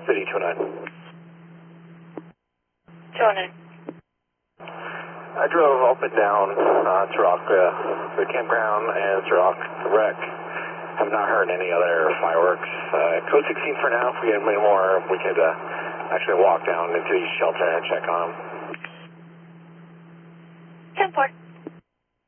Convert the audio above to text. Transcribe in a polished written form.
City 209. 209. I drove up and down Turok, the campground, and Turok, the wreck. Have not heard any other fireworks. Code 16 for now. If we get any more, we could actually walk down into the shelter and check on them. 10-4.